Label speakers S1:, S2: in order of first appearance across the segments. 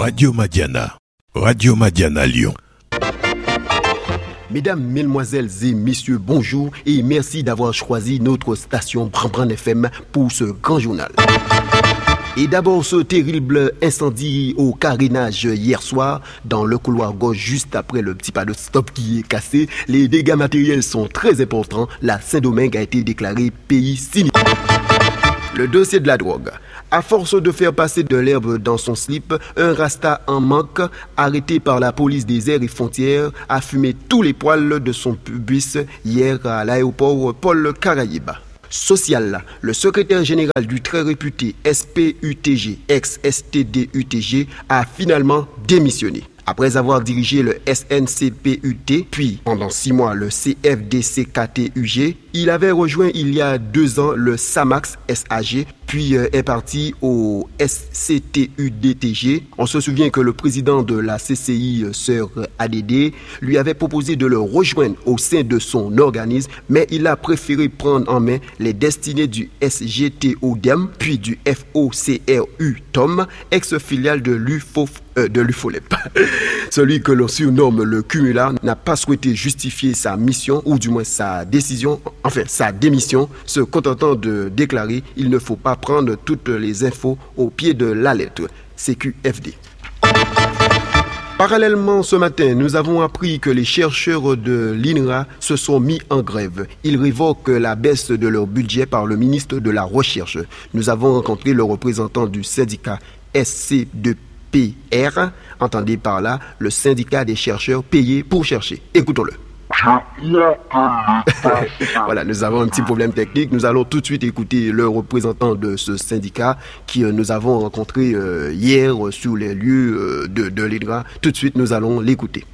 S1: Radio Madiana. Radio Madiana Lyon.
S2: Mesdames, Mesdemoiselles et Messieurs, bonjour et merci d'avoir choisi notre station Bran FM pour ce grand journal. Et d'abord ce terrible incendie au carénage hier soir dans le couloir gauche juste après le petit panneau stop qui est cassé. Les dégâts matériels sont très importants. La Saint-Domingue a été déclarée pays sinistre. Le dossier de la drogue. À force de faire passer de l'herbe dans son slip, un rasta en manque, arrêté par la police des airs et frontières, a fumé tous les poils de son pubis hier à l'aéroport Paul Caraïbe. Social, le secrétaire général du très réputé SPUTG, ex-STDUTG, a finalement démissionné. Après avoir dirigé le SNCPUT, puis pendant 6 mois le CFDCKTUG, il avait rejoint il y a 2 ans le SAMAX SAG, puis est parti au SCTUDTG. On se souvient que le président de la CCI, Sœur ADD, lui avait proposé de le rejoindre au sein de son organisme, mais il a préféré prendre en main les destinées du SGTODEM, puis du FOCRU TOM, ex-filiale de l'UFOLEP. Celui que l'on surnomme le cumulard n'a pas souhaité justifier sa mission, ou du moins sa décision, sa démission, se contentant de déclarer « Il ne faut pas prendre toutes les infos au pied de la lettre ». CQFD. Parallèlement, ce matin, nous avons appris que les chercheurs de l'INRA se sont mis en grève. Ils révoquent la baisse de leur budget par le ministre de la Recherche. Nous avons rencontré le représentant du syndicat SC2PR, entendez par là le syndicat des chercheurs payés pour chercher. Écoutons-le. Voilà, nous avons un petit problème technique. Nous allons tout de suite écouter le représentant de ce syndicat qui nous avons rencontré hier sur les lieux de l'INRA. Tout de suite, nous allons l'écouter.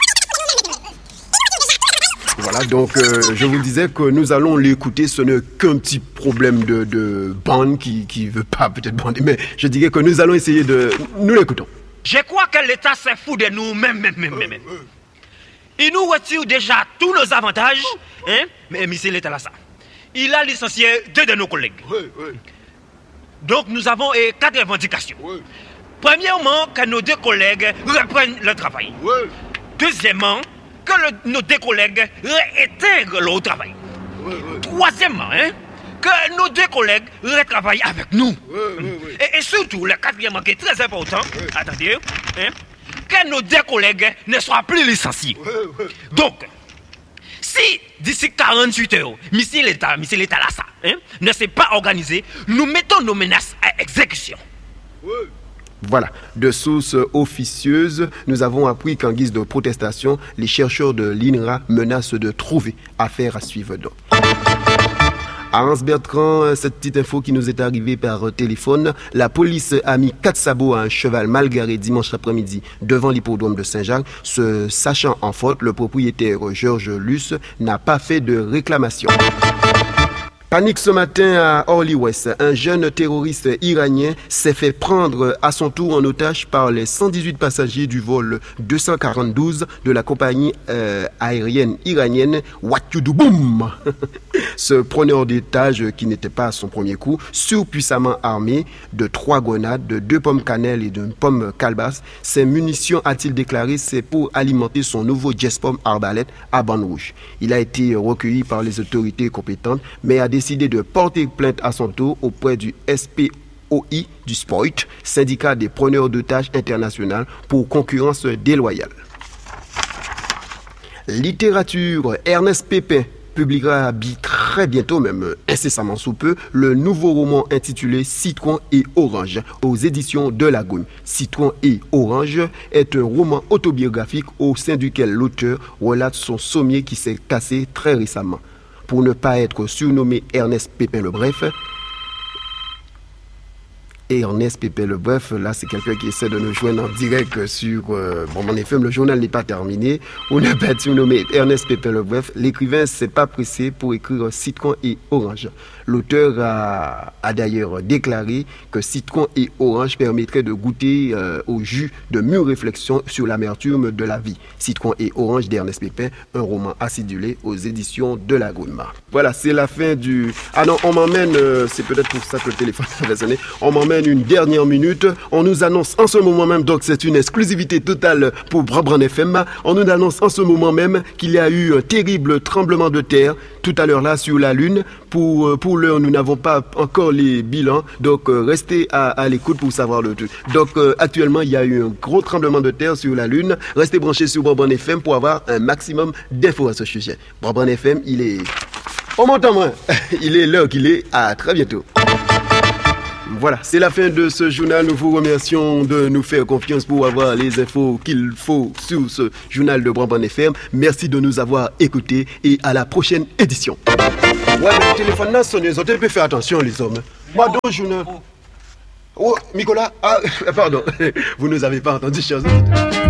S2: Voilà, donc je vous disais que nous allons l'écouter. Ce n'est qu'un petit problème de bande qui veut pas peut-être bander, mais je dirais que nous allons essayer de... Nous l'écoutons.
S3: Je crois que l'État s'est fou de nous même. Il nous retire déjà tous nos avantages, hein? Mais monsieur l'État là ça. Il a licencié 2 de nos collègues. Donc nous avons 4 revendications. Premièrement, que nos 2 collègues reprennent le travail. Deuxièmement, que nos 2 collègues réintègrent leur travail. Troisièmement, que nos 2 collègues retravaillent avec nous. Et surtout, le 4e qui est très important, attendez, que nos 2 collègues ne soient plus licenciés. Donc, si d'ici 48 heures, monsieur l'État là ça, ne s'est pas organisé, nous mettons nos menaces à exécution.
S2: Voilà, de sources officieuses, nous avons appris qu'en guise de protestation, les chercheurs de l'INRA menacent de trouver. Affaire à suivre donc. À Hans-Bertrand, cette petite info qui nous est arrivée par téléphone, la police a mis 4 sabots à un cheval mal garé dimanche après-midi devant l'hippodrome de Saint-Jacques. Se sachant en faute, le propriétaire Georges Luce n'a pas fait de réclamation. Panique ce matin à Orly-Ouest. Un jeune terroriste iranien s'est fait prendre à son tour en otage par les 118 passagers du vol 242 de la compagnie aérienne iranienne Watyudoboom. Ce preneur d'otage, qui n'était pas à son premier coup, surpuissamment armé de 3 grenades, de 2 pommes cannelle et d'une pomme calebasse, ses munitions, a-t-il déclaré, c'est pour alimenter son nouveau Jet-Pomme arbalète à bande rouge. Il a été recueilli par les autorités compétentes, mais a décidé de porter plainte à son tour auprès du SPOI du SPOIT, syndicat des preneurs d'otages international, pour concurrence déloyale. Littérature, Ernest Pépin publiera très bientôt, même incessamment sous peu, le nouveau roman intitulé Citron et Orange aux éditions de Lagune. Citron et Orange est un roman autobiographique au sein duquel l'auteur relate son sommier qui s'est cassé très récemment. Pour ne pas être surnommé Ernest Pépin le Bref, Ernest Pépin le Bref, là c'est quelqu'un qui essaie de nous joindre en direct sur mon FM, le journal n'est pas terminé. On n'a pas surnommé Ernest Pépin le Bref. L'écrivain s'est pas pressé pour écrire Citron et Orange. L'auteur a d'ailleurs déclaré que Citron et Orange permettrait de goûter au jus de mûre réflexion sur l'amertume de la vie. Citron et Orange d'Ernest Pépin, un roman acidulé aux éditions de la Gounma. Voilà, c'est la fin du... Ah non, on m'emmène, c'est peut-être pour ça que le téléphone avait sonné, on m'emmène prenne une dernière minute. On nous annonce en ce moment même, donc c'est une exclusivité totale pour Brabran FM, on nous annonce en ce moment même qu'il y a eu un terrible tremblement de terre tout à l'heure là sur la Lune. Pour l'heure, nous n'avons pas encore les bilans, donc restez à l'écoute pour savoir le tout. Donc actuellement, il y a eu un gros tremblement de terre sur la Lune. Restez branchés sur Brabran FM pour avoir un maximum d'infos à ce sujet. Brabran FM, il est... On m'entend moins. Il est l'heure qu'il est. À très bientôt. Voilà, c'est la fin de ce journal. Nous vous remercions de nous faire confiance pour avoir les infos qu'il faut sur ce journal de Brabran FM. Merci de nous avoir écoutés et à la prochaine édition. Ouais, mais le téléphone là sonne, les autres peuvent faire attention, les hommes. Moi, donc, journal. Oh, Nicolas, pardon, vous ne nous avez pas entendu, chers auditeurs.